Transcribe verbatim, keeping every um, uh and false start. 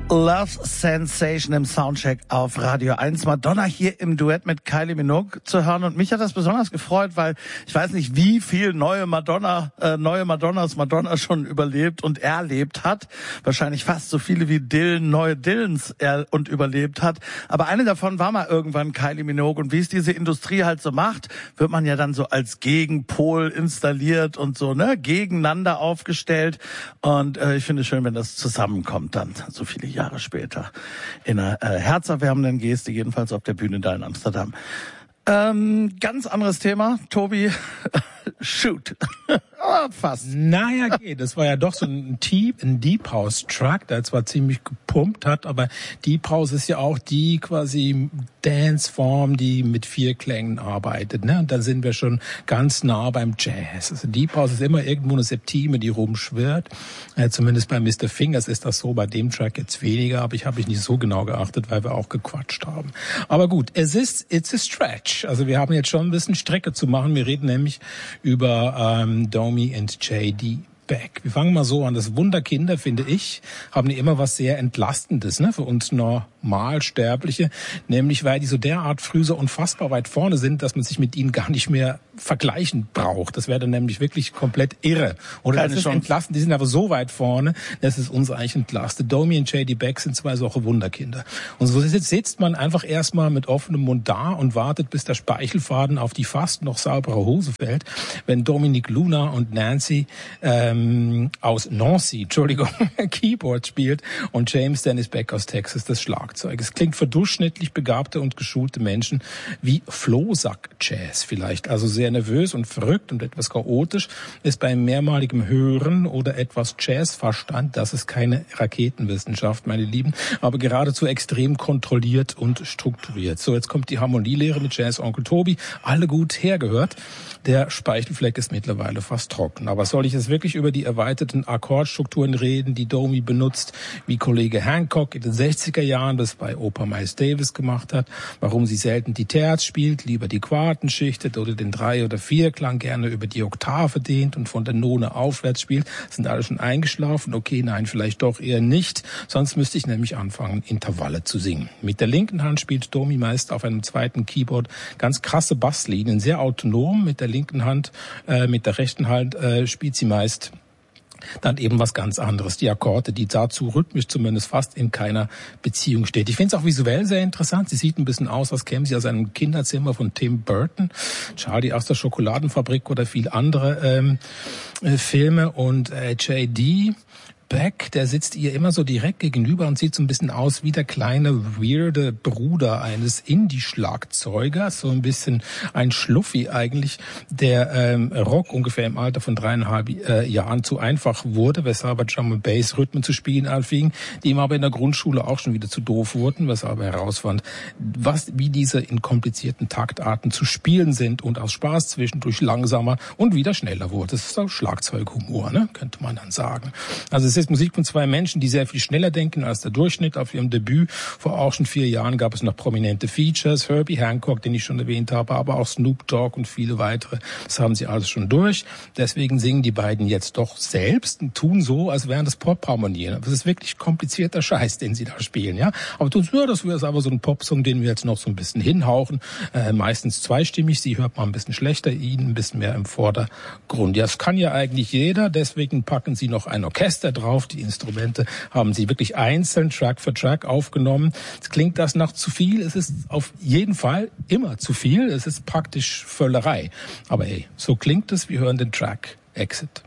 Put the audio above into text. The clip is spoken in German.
Love Sensation im Soundcheck auf Radio eins. Madonna hier im Duett mit Kylie Minogue zu hören. Und mich hat das besonders gefreut, weil ich weiß nicht, wie viel neue Madonna, äh, neue Madonnas Madonna schon überlebt und erlebt hat. Wahrscheinlich fast so viele wie Dylan neue Dylans er und überlebt hat. Aber eine davon war mal irgendwann Kylie Minogue. Und wie es diese Industrie halt so macht, wird man ja dann so als Gegenpol installiert und so, ne, gegeneinander aufgestellt. Und äh, ich finde es schön, wenn das zusammenkommt dann, so viele Jahre später. In einer äh, herzerwärmenden Geste, jedenfalls auf der Bühne da in Amsterdam. Ähm, ganz anderes Thema, Tobi. Shoot. Oh, fast. Naja, geht. Das war ja doch so ein Deep, ein Deep House Track, der zwar ziemlich gepumpt hat, aber Deep House ist ja auch die quasi Danceform, die mit vier Klängen arbeitet, ne? Und da sind wir schon ganz nah beim Jazz. Also Deep House ist immer irgendwo eine Septime, die rumschwirrt. Äh, zumindest bei Mister Fingers ist das so, bei dem Track jetzt weniger, aber ich habe mich nicht so genau geachtet, weil wir auch gequatscht haben. Aber gut, es ist, it's a stretch. Also wir haben jetzt schon ein bisschen Strecke zu machen. Wir reden nämlich über ähm, Domi and J D Beck. Wir fangen mal so an. Das Wunderkinder, finde ich, haben die immer was sehr Entlastendes, ne, für uns Normalsterbliche. Nämlich, weil die so derart früh so unfassbar weit vorne sind, dass man sich mit ihnen gar nicht mehr vergleichen braucht. Das wäre dann nämlich wirklich komplett irre. Oder Keine das ist Chance. entlastend. Die sind aber so weit vorne, dass es uns eigentlich entlastet. Domi und J D Beck sind zwei solche Wunderkinder. Und so sitzt man einfach erstmal mit offenem Mund da und wartet, bis der Speichelfaden auf die fast noch saubere Hose fällt, wenn Dominique Luna und Nancy ähm, aus Nancy, Entschuldigung, Keyboard spielt und James Dennis Beck aus Texas das Schlagzeug. Es klingt für durchschnittlich begabte und geschulte Menschen wie Flohsack-Jazz vielleicht. Also sehr nervös und verrückt und etwas chaotisch ist beim mehrmaligen Hören oder etwas Jazzverstand, das ist keine Raketenwissenschaft, meine Lieben, aber geradezu extrem kontrolliert und strukturiert. So, jetzt kommt die Harmonielehre mit Jazz Onkel Tobi. Alle gut hergehört. Der Speichelfleck ist mittlerweile fast trocken. Aber soll ich jetzt wirklich über die erweiterten Akkordstrukturen reden, die Domi benutzt, wie Kollege Hancock in den sechziger Jahren das bei Oper Miles Davis gemacht hat, warum sie selten die Terz spielt, lieber die Quarten schichtet oder den Drei- oder Vierklang gerne über die Oktave dehnt und von der None aufwärts spielt, sind alle schon eingeschlafen? Okay, nein, vielleicht doch eher nicht, sonst müsste ich nämlich anfangen, Intervalle zu singen. Mit der linken Hand spielt Domi meist auf einem zweiten Keyboard ganz krasse Basslinien, sehr autonom. Mit der linken Hand, äh, mit der rechten Hand äh, spielt sie meist dann eben was ganz anderes. Die Akkorde, die dazu rhythmisch zumindest fast in keiner Beziehung steht. Ich finde es auch visuell sehr interessant. Sie sieht ein bisschen aus, als käme sie aus einem Kinderzimmer von Tim Burton, Charlie aus der Schokoladenfabrik oder viel andere ähm, äh, Filme. Und äh, J D Beck, der sitzt ihr immer so direkt gegenüber und sieht so ein bisschen aus wie der kleine, weirde Bruder eines Indie-Schlagzeugers. So ein bisschen ein Schluffi eigentlich, der ähm, Rock ungefähr im Alter von dreieinhalb äh, Jahren zu einfach wurde, weshalb er Drum and Bass Rhythmen zu spielen anfing, die ihm aber in der Grundschule auch schon wieder zu doof wurden, weshalb er herausfand, was, wie diese in komplizierten Taktarten zu spielen sind und aus Spaß zwischendurch langsamer und wieder schneller wurde. Das ist auch Schlagzeughumor, ne, könnte man dann sagen. Also es ist Musik von zwei Menschen, die sehr viel schneller denken als der Durchschnitt. Auf ihrem Debüt vor auch schon vier Jahren gab es noch prominente Features. Herbie Hancock, den ich schon erwähnt habe, aber auch Snoop Dogg und viele weitere. Das haben sie alles schon durch. Deswegen singen die beiden jetzt doch selbst und tun so, als wären das Pop-Harmonien. Das ist wirklich komplizierter Scheiß, den sie da spielen, ja. Aber tun so, das wäre aber so ein Popsong, den wir jetzt noch so ein bisschen hinhauchen. Äh, meistens zweistimmig. Sie hört man ein bisschen schlechter, ihn ein bisschen mehr im Vordergrund. Ja, das kann ja eigentlich jeder. Deswegen packen sie noch ein Orchester drauf. Die Instrumente haben sie wirklich einzeln Track für Track aufgenommen. Jetzt klingt das nach zu viel. Es ist auf jeden Fall immer zu viel. Es ist praktisch Völlerei. Aber hey, so klingt es. Wir hören den Track Exit.